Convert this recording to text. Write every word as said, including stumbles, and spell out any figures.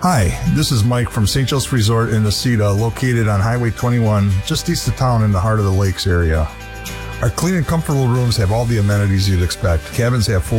Hi, this is Mike from Saint Joe's Resort in Necedah, located on Highway twenty-one, just east of town in the heart of the lakes area. Our clean and comfortable rooms have all the amenities you'd expect. Cabins have full